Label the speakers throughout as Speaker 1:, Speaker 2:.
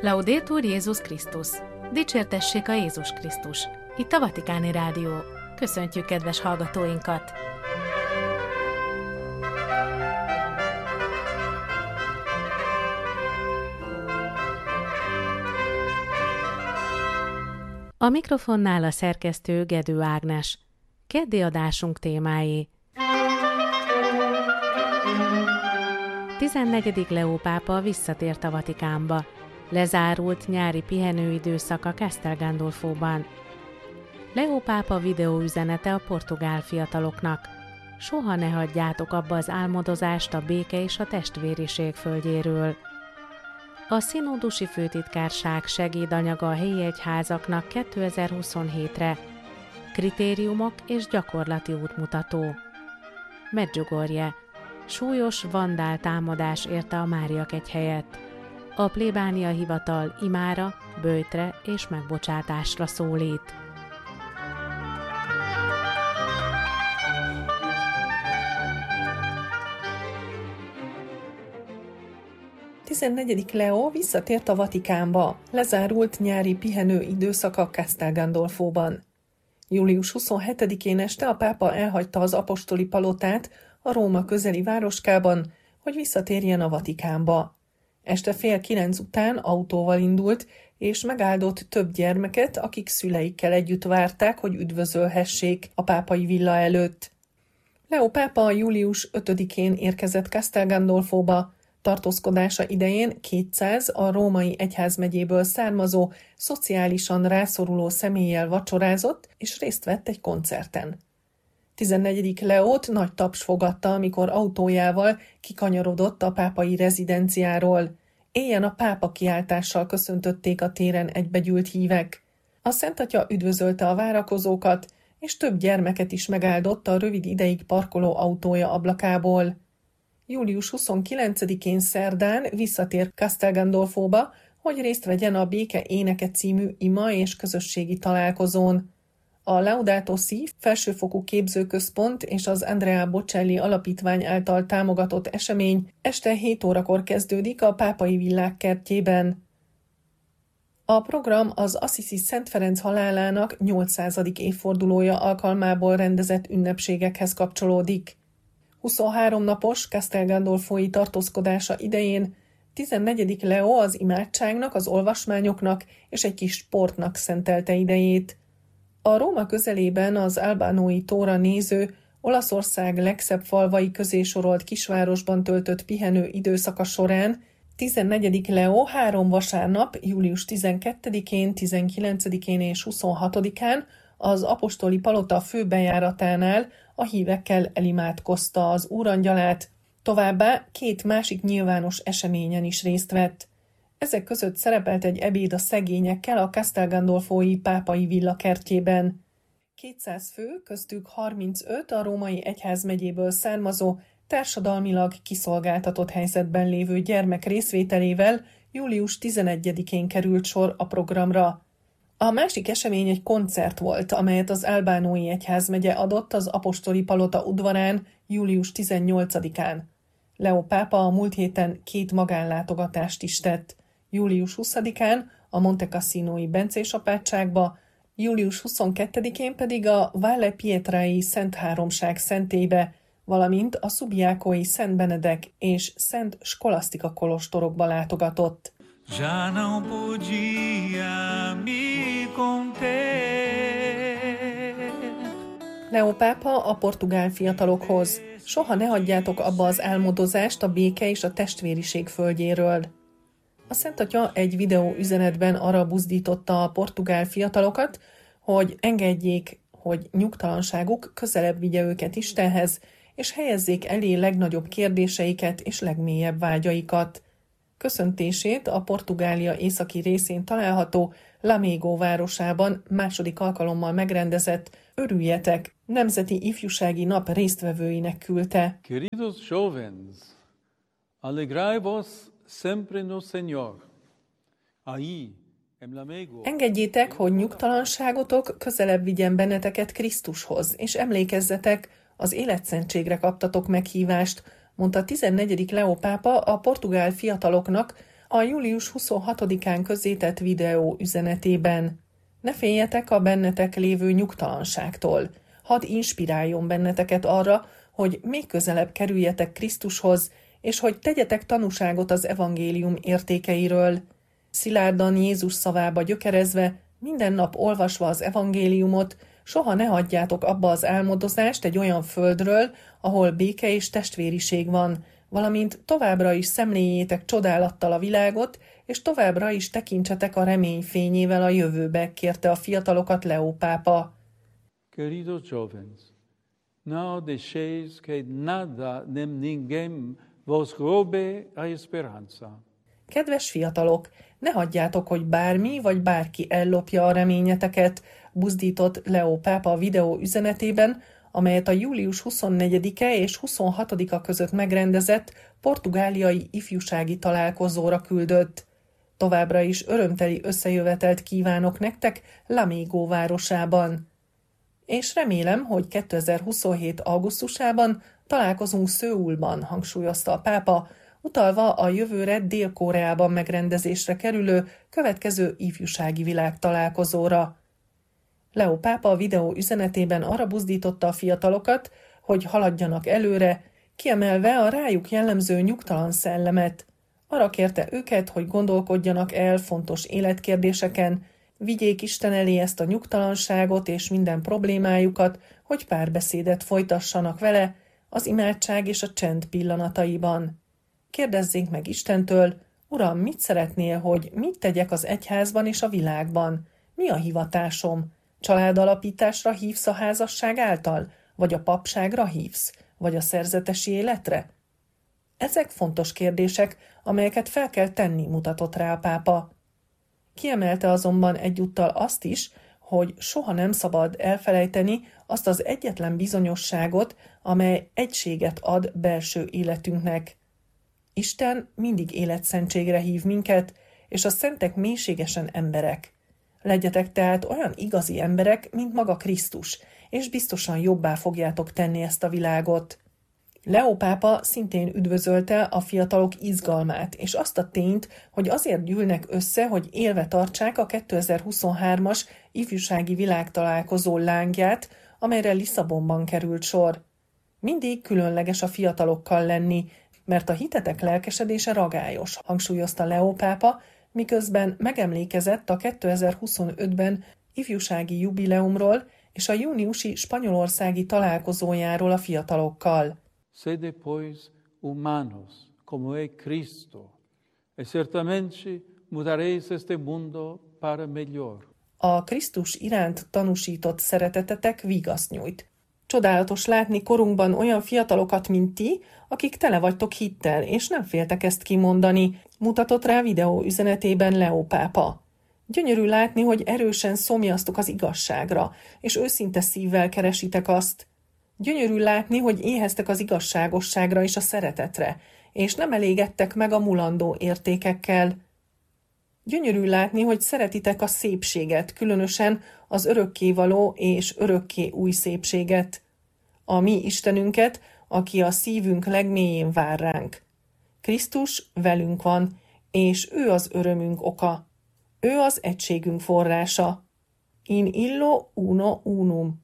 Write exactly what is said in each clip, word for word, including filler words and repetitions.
Speaker 1: Laudetur Jézus Krisztus! Dicsértessék a Jézus Krisztus! Itt a Vatikáni Rádió. Köszöntjük kedves hallgatóinkat! A mikrofonnál a szerkesztő Gedő Ágnes. Keddi adásunk témái: tizennegyedik Leó pápa visszatért a Vatikánba. Lezárult nyári pihenőidőszak a Castel Gandolfóban. Leó pápa videóüzenete a portugál fiataloknak. Soha ne hagyjátok abba az álmodozást a béke és a testvériség földjéről. A Szinódusi Főtitkárság segédanyaga a helyi egyházaknak kétezer-huszonhétre. Kritériumok és gyakorlati útmutató. Medjugorje. Súlyos vandál támadás érte a Máriakegyhelyet. A plébánia hivatal imára, böjtre és megbocsátásra szólít.
Speaker 2: tizennegyedik Leó visszatért a Vatikánba, lezárult nyári pihenő időszaka Castel Gandolfóban. július huszonhetedikén este a pápa elhagyta az apostoli palotát a Róma közeli városkában, hogy visszatérjen a Vatikánba. Este fél kilenc után autóval indult, és megáldott több gyermeket, akik szüleikkel együtt várták, hogy üdvözölhessék a pápai villa előtt. Leó pápa július ötödikén érkezett Castel Gandolfóba. Tartózkodása idején kétszáz a római egyházmegyéből származó, szociálisan rászoruló személlyel vacsorázott, és részt vett egy koncerten. tizennegyedik Leót nagy taps fogadta, amikor autójával kikanyarodott a pápai rezidenciáról. Éjjel a pápa kiáltással köszöntötték a téren egybegyűlt hívek. A Szentatya üdvözölte a várakozókat, és több gyermeket is megáldott a rövid ideig parkoló autója ablakából. július huszonkilencedikén szerdán visszatért Castel Gandolfóba, hogy részt vegyen a Béke éneke című ima és közösségi találkozón. A Laudato Si felsőfokú képzőközpont és az Andrea Bocelli alapítvány által támogatott esemény este hét órakor kezdődik a pápai villák kertjében. A program az Assisi Szent Ferenc halálának nyolcszázadik évfordulója alkalmából rendezett ünnepségekhez kapcsolódik. huszonhárom napos Castel Gandolfói tartózkodása idején tizennegyedik Leó az imádságnak, az olvasmányoknak és egy kis sportnak szentelte idejét. A Róma közelében az Albánói tóra néző, Olaszország legszebb falvai közé sorolt kisvárosban töltött pihenő időszaka során tizennegyedik Leó három vasárnap, július tizenkettedikén, tizenkilencedikén és huszonhatodikán az apostoli palota főbejáratánál a hívekkel elimádkozta az úrangyalát, továbbá két másik nyilvános eseményen is részt vett. Ezek között szerepelt egy ebéd a szegényekkel a Castel Gandolfói pápai villa kertjében. kétszáz fő, köztük harmincöt a római egyházmegyéből származó, társadalmilag kiszolgáltatott helyzetben lévő gyermek részvételével július tizenegyedikén került sor a programra. A másik esemény egy koncert volt, amelyet az Albánói egyházmegye adott az apostoli palota udvarán július tizennyolcadikán. Leó pápa a múlt héten két magánlátogatást is tett. július huszadikán a Monte Cassinoi bencés apátságba, július huszonkettedikén pedig a Valle Pietrai Szent Háromság szentélybe, valamint a Subiacói Szent Benedek és Szent Skolasztika kolostorokba látogatott. Já não podia me conter. Leó pápa a portugál fiatalokhoz: soha ne hagyjátok abba az álmodozást a béke és a testvériség földjéről. A Szentatya egy videó üzenetben arra buzdította a portugál fiatalokat, hogy engedjék, hogy nyugtalanságuk közelebb vigye őket Istenhez, és helyezzék elé legnagyobb kérdéseiket és legmélyebb vágyaikat. Köszöntését a Portugália északi részén található Lamego városában második alkalommal megrendezett Örüljetek! Nemzeti Ifjúsági Nap résztvevőinek küldte.
Speaker 3: Queridos jovens, alegrai-vos sempre no Señor. Ahí, en Lamego.
Speaker 2: Engedjétek, hogy nyugtalanságotok közelebb vigyen benneteket Krisztushoz, és emlékezzetek, az életszentségre kaptatok meghívást, mondta tizennegyedik Leó pápa a portugál fiataloknak a július huszonhatodikán közzétett videó üzenetében. Ne féljetek a bennetek lévő nyugtalanságtól. Hadd inspiráljon benneteket arra, hogy még közelebb kerüljetek Krisztushoz, és hogy tegyetek tanúságot az evangélium értékeiről. Szilárdan Jézus szavába gyökerezve, minden nap olvasva az evangéliumot, soha ne hagyjátok abba az álmodozást egy olyan földről, ahol béke és testvériség van, valamint továbbra is szemléljétek csodálattal a világot, és továbbra is tekintsetek a remény fényével a jövőbe, kérte a fiatalokat Leó pápa.
Speaker 3: Queridos jóvenes, no deixéis que nada nem ninguém vos robe a esperanza.
Speaker 2: Kedves fiatalok, ne hagyjátok, hogy bármi vagy bárki ellopja a reményeteket, buzdított Leó pápa a videó üzenetében, amelyet a július huszonnegyedike és huszonhatodika között megrendezett portugáliai ifjúsági találkozóra küldött. Továbbra is örömteli összejövetelt kívánok nektek Lamego városában. És remélem, hogy kétezer-huszonhét augusztusában találkozunk Szöulban, hangsúlyozta a pápa, utalva a jövőre Dél-Koreában megrendezésre kerülő következő ifjúsági világtalálkozóra. Leó pápa a videó üzenetében arra buzdította a fiatalokat, hogy haladjanak előre, kiemelve a rájuk jellemző nyugtalan szellemet. Arra kérte őket, hogy gondolkodjanak el fontos életkérdéseken, vigyék Isten elé ezt a nyugtalanságot és minden problémájukat, hogy párbeszédet folytassanak vele az imádság és a csend pillanataiban. Kérdezzék meg Istentől, Uram, mit szeretnél, hogy mit tegyek az egyházban és a világban? Mi a hivatásom? Családalapításra hívsz a házasság által? Vagy a papságra hívsz? Vagy a szerzetesi életre? Ezek fontos kérdések, amelyeket fel kell tenni, mutatott rá a pápa. Kiemelte azonban egyúttal azt is, hogy soha nem szabad elfelejteni azt az egyetlen bizonyosságot, amely egységet ad belső életünknek. Isten mindig életszentségre hív minket, és a szentek mélységesen emberek. Legyetek tehát olyan igazi emberek, mint maga Krisztus, és biztosan jobbá fogjátok tenni ezt a világot. Leó pápa szintén üdvözölte a fiatalok izgalmát, és azt a tényt, hogy azért gyűlnek össze, hogy élve tartsák a kétezer-huszonhármas ifjúsági világtalálkozó lángját, amelyre Lisszabonban került sor. Mindig különleges a fiatalokkal lenni, mert a hitetek lelkesedése ragályos, hangsúlyozta Leó pápa, miközben megemlékezett a kétezer-huszonötben ifjúsági jubileumról és a júniusi spanyolországi találkozójáról a fiatalokkal.
Speaker 3: Sede pues humanos, como es Cristo, e certamente mudaréis este mundo para mejor.
Speaker 2: A Krisztus iránt tanúsított szeretetetek vigaszt nyújt. Csodálatos látni korunkban olyan fiatalokat, mint ti, akik tele vagytok hittel, és nem féltek ezt kimondani, mutatott rá videó üzenetében Leó pápa. Gyönyörű látni, hogy erősen szomjaztok az igazságra, és őszinte szívvel keresitek azt. Gyönyörű látni, hogy éheztek az igazságosságra és a szeretetre, és nem elégedtek meg a mulandó értékekkel. Gyönyörű látni, hogy szeretitek a szépséget, különösen az örökkévaló és örökké új szépséget. A mi Istenünket, aki a szívünk legmélyén vár ránk. Krisztus velünk van, és ő az örömünk oka. Ő az egységünk forrása. In illo uno unum.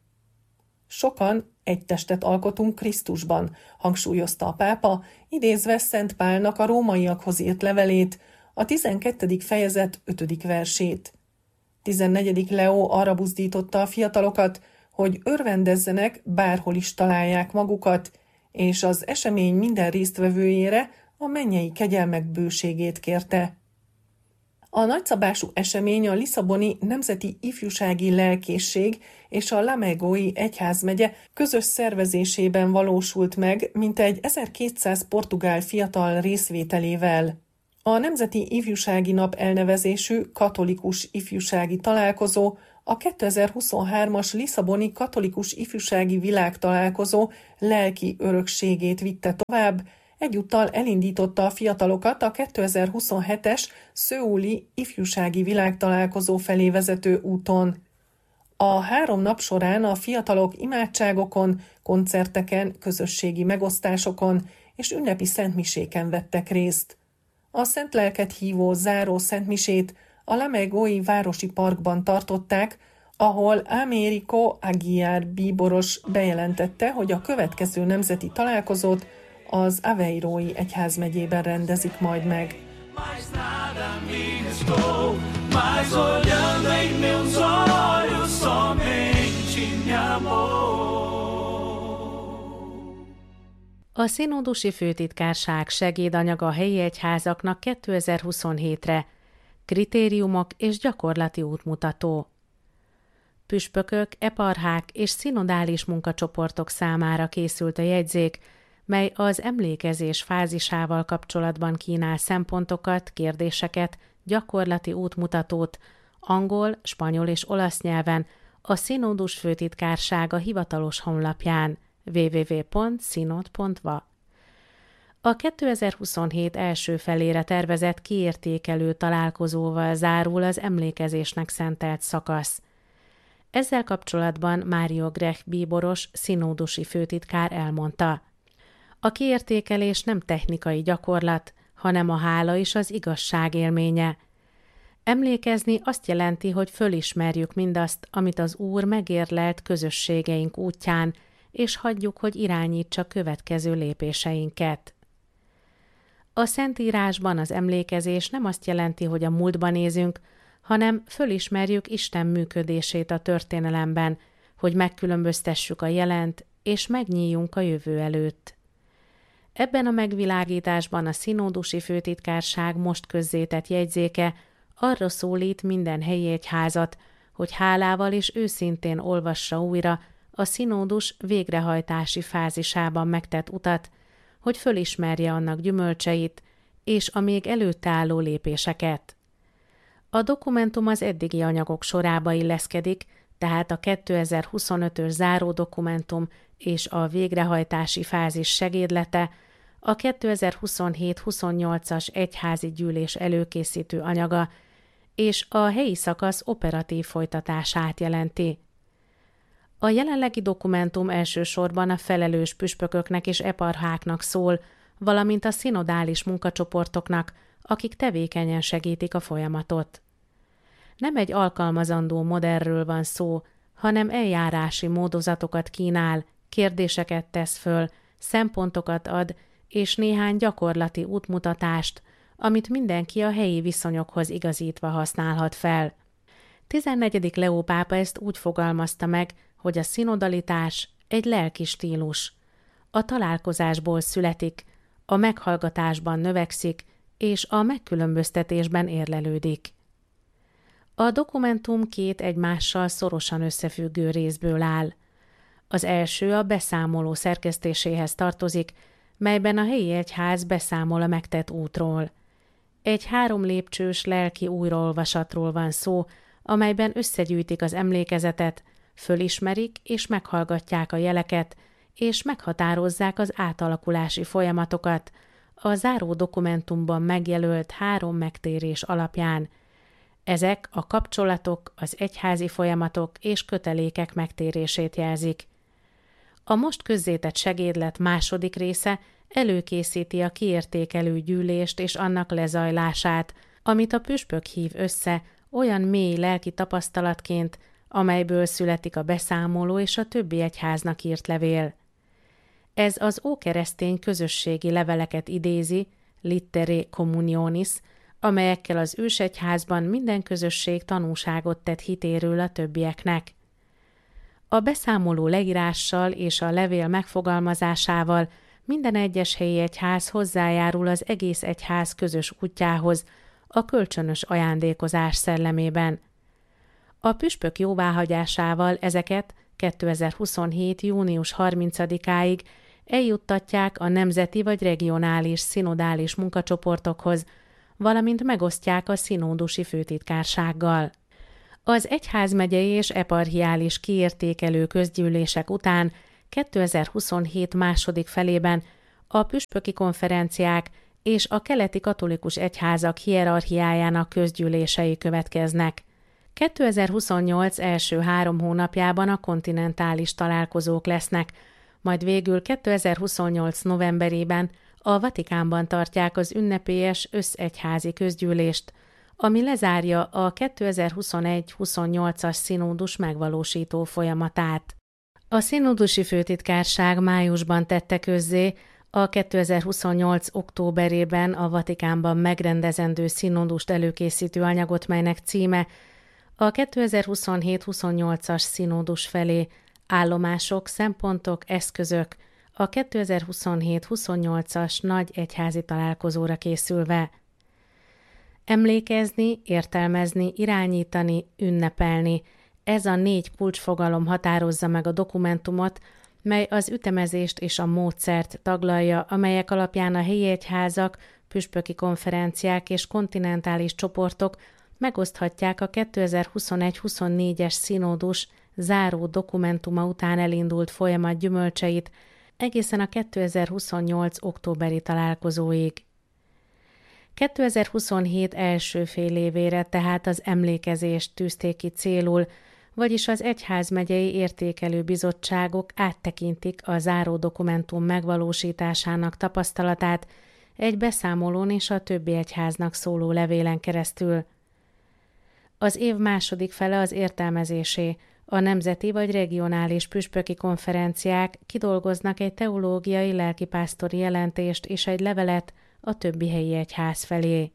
Speaker 2: Sokan egy testet alkotunk Krisztusban, hangsúlyozta a pápa, idézve Szent Pálnak a rómaiakhoz írt levelét, a tizenkettedik fejezet ötödik versét. tizennegyedik Leó arra buzdította a fiatalokat, hogy örvendezzenek, bárhol is találják magukat, és az esemény minden résztvevőjére a mennyei kegyelmek bőségét kérte. A nagyszabású esemény a Lisszaboni Nemzeti Ifjúsági Lelkészség és a Lamegói egyházmegye közös szervezésében valósult meg, mintegy ezerkétszáz portugál fiatal részvételével. A Nemzeti Ifjúsági Nap elnevezésű katolikus ifjúsági találkozó a kétezer-huszonhármas Lisszaboni Katolikus Ifjúsági Világtalálkozó lelki örökségét vitte tovább, egyúttal elindította a fiatalokat a kétezer-huszonhetes szöuli ifjúsági világtalálkozó felé vezető úton. A három nap során a fiatalok imádságokon, koncerteken, közösségi megosztásokon és ünnepi szentmiséken vettek részt. A Szent Lelket hívó záró szentmisét a Lamegói városi parkban tartották, ahol Américo Aguiar bíboros bejelentette, hogy a következő nemzeti találkozót az Aveirói egyházmegyében rendezik majd meg.
Speaker 1: A Színódusi Főtitkárság segédanyaga a helyi egyházaknak kétezer-huszonhétre, kritériumok és gyakorlati útmutató. Püspökök, eparchák és szinodális munkacsoportok számára készült a jegyzék, mely az emlékezés fázisával kapcsolatban kínál szempontokat, kérdéseket, gyakorlati útmutatót angol, spanyol és olasz nyelven a Színódus Főtitkársága hivatalos honlapján double-u double-u double-u pont színod pont va. A kétezer-huszonhét első felére tervezett kiértékelő találkozóval zárul az emlékezésnek szentelt szakasz. Ezzel kapcsolatban Mário Grech bíboros színódusi főtitkár elmondta: a kiértékelés nem technikai gyakorlat, hanem a hála és az igazság élménye. Emlékezni azt jelenti, hogy fölismerjük mindazt, amit az Úr megérlelt közösségeink útján, és hagyjuk, hogy irányítsa következő lépéseinket. A Szentírásban az emlékezés nem azt jelenti, hogy a múltba nézünk, hanem fölismerjük Isten működését a történelemben, hogy megkülönböztessük a jelent, és megnyíljunk a jövő előtt. Ebben a megvilágításban a Színódusi Főtitkárság most közzétett jegyzéke arra szólít minden helyi egyházat, hogy hálával és őszintén olvassa újra a színódus végrehajtási fázisában megtett utat, hogy fölismerje annak gyümölcseit és a még előtte álló lépéseket. A dokumentum az eddigi anyagok sorába illeszkedik, tehát a kétezer-huszonötös záró dokumentum és a végrehajtási fázis segédlete, a kétezer-huszonhét huszonnyolcas egyházi gyűlés előkészítő anyaga és a helyi szakasz operatív folytatását jelenti. A jelenlegi dokumentum elsősorban a felelős püspököknek és eparcháknak szól, valamint a szinodális munkacsoportoknak, akik tevékenyen segítik a folyamatot. Nem egy alkalmazandó modellről van szó, hanem eljárási módozatokat kínál, kérdéseket tesz föl, szempontokat ad, és néhány gyakorlati útmutatást, amit mindenki a helyi viszonyokhoz igazítva használhat fel. tizennegyedik Leó pápa ezt úgy fogalmazta meg, hogy a szinodalitás egy lelki stílus. A találkozásból születik, a meghallgatásban növekszik, és a megkülönböztetésben érlelődik. A dokumentum két egymással szorosan összefüggő részből áll. Az első a beszámoló szerkesztéséhez tartozik, melyben a helyi egyház beszámol a megtett útról. Egy három lépcsős lelki újraolvasatról van szó, amelyben összegyűjtik az emlékezetet, fölismerik és meghallgatják a jeleket, és meghatározzák az átalakulási folyamatokat a záró dokumentumban megjelölt három megtérés alapján. Ezek a kapcsolatok, az egyházi folyamatok és kötelékek megtérését jelzik. A most közzétett segédlet második része előkészíti a kiértékelő gyűlést és annak lezajlását, amit a püspök hív össze olyan mély lelki tapasztalatként, amelyből születik a beszámoló és a többi egyháznak írt levél. Ez az ókeresztény közösségi leveleket idézi, Litterae Communionis, amelyekkel az ősegyházban minden közösség tanúságot tett hitéről a többieknek. A beszámoló leírással és a levél megfogalmazásával minden egyes helyi egyház hozzájárul az egész egyház közös útjához, a kölcsönös ajándékozás szellemében. A püspök jóváhagyásával ezeket kétezer-huszonhét június harmincadikáig eljuttatják a nemzeti vagy regionális szinodális munkacsoportokhoz, valamint megosztják a színódusi főtitkársággal. Az egyházmegyei és eparchiális kiértékelő közgyűlések után kétezer-huszonhét második felében a püspöki konferenciák és a keleti katolikus egyházak hierarchiájának közgyűlései következnek. kétezer-huszonnyolc első három hónapjában a kontinentális találkozók lesznek, majd végül kétezer-huszonnyolc novemberében A Vatikánban tartják az ünnepélyes összegyházi közgyűlést, ami lezárja a kétezer-huszonegy huszonnyolcas színódus megvalósító folyamatát. A színódusi főtitkárság májusban tette közzé a kétezer-huszonnyolc októberében a Vatikánban megrendezendő színódust előkészítő anyagot, melynek címe a kétezer-huszonhét huszonnyolcas színódus felé állomások, szempontok, eszközök a kétezer-huszonhét huszonnyolcas nagy egyházi találkozóra készülve. Emlékezni, értelmezni, irányítani, ünnepelni. Ez a négy kulcsfogalom határozza meg a dokumentumot, mely az ütemezést és a módszert taglalja, amelyek alapján a helyi egyházak, püspöki konferenciák és kontinentális csoportok megoszthatják a kétezer-huszonegy huszonnégyes színódus záró dokumentuma után elindult folyamat gyümölcseit egészen a kétezer-huszonnyolc októberi találkozóig. kétezer-huszonhét első fél évére tehát az emlékezést tűzték ki célul, vagyis az egyházmegyei értékelő bizottságok áttekintik a záró dokumentum megvalósításának tapasztalatát egy beszámolón és a többi egyháznak szóló levélen keresztül. Az év második fele az értelmezésé. A nemzeti vagy regionális püspöki konferenciák kidolgoznak egy teológiai lelkipásztori jelentést és egy levelet a többi helyi egyház felé.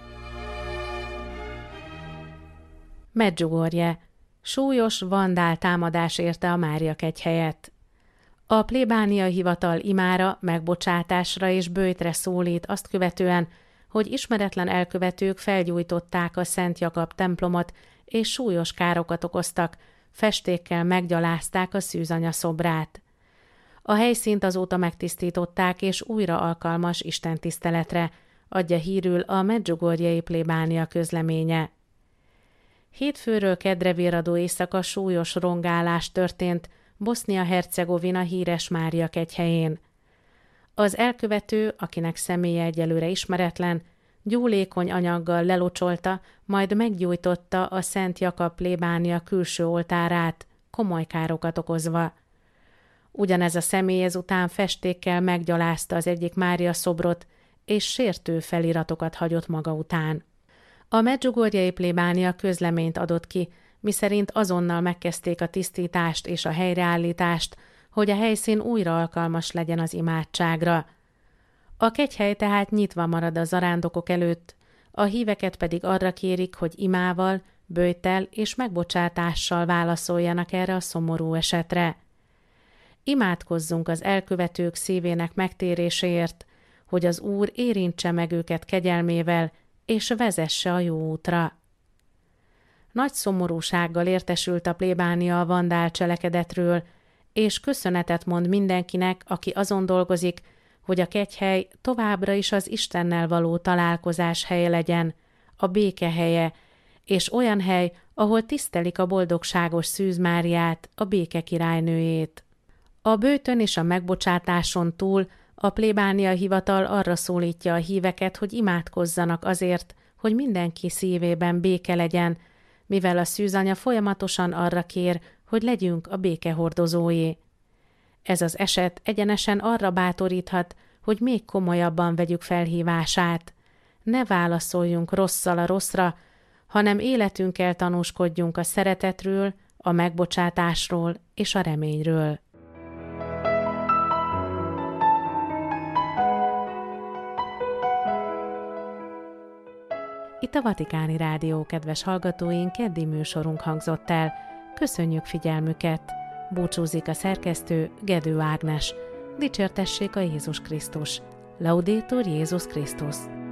Speaker 1: Medjugorje. Súlyos vandál támadás érte a Máriakegyhelyet. A plébánia hivatal imára, megbocsátásra és böjtre szólít azt követően, hogy ismeretlen elkövetők felgyújtották a Szent Jakab templomot és súlyos károkat okoztak, festékkel meggyalázták a szűzanya szobrát. A helyszínt azóta megtisztították és újra alkalmas istentiszteletre, adja hírül a Medjugorjei plébánia közleménye. Hétfőről keddre virradó éjszaka súlyos rongálás történt Bosznia-Hercegovina híres Máriakegyhelyén. Az elkövető, akinek személye egyelőre ismeretlen, gyúlékony anyaggal lelocsolta, majd meggyújtotta a Szent Jakab plébánia külső oltárát, komoly károkat okozva. Ugyanez a személy ezután festékkel meggyalázta az egyik Mária szobrot, és sértő feliratokat hagyott maga után. A Medjugorjei plébánia közleményt adott ki, miszerint azonnal megkezdték a tisztítást és a helyreállítást, hogy a helyszín újra alkalmas legyen az imádságra. A kegyhely tehát nyitva marad a zarándokok előtt, a híveket pedig arra kérik, hogy imával, böjttel és megbocsátással válaszoljanak erre a szomorú esetre. Imádkozzunk az elkövetők szívének megtéréséért, hogy az Úr érintse meg őket kegyelmével, és vezesse a jó útra. Nagy szomorúsággal értesült a plébánia a vandál cselekedetről, és köszönetet mond mindenkinek, aki azon dolgozik, hogy a kegyhely továbbra is az Istennel való találkozás helye legyen, a béke helye, és olyan hely, ahol tisztelik a boldogságos Szűz Máriát, a béke királynőjét. A böjtön és a megbocsátáson túl a plébánia hivatal arra szólítja a híveket, hogy imádkozzanak azért, hogy mindenki szívében béke legyen, mivel a szűzanya folyamatosan arra kér, hogy legyünk a béke hordozói. Ez az eset egyenesen arra bátoríthat, hogy még komolyabban vegyük felhívását. Ne válaszoljunk rosszal a rosszra, hanem életünkkel tanúskodjunk a szeretetről, a megbocsátásról és a reményről. Itt a Vatikáni Rádió, kedves hallgatóink, keddi műsorunk hangzott el. Köszönjük figyelmüket! Búcsúzik a szerkesztő, Gedő Ágnes. Dicsértessék a Jézus Krisztus! Laudetur Jézus Krisztus!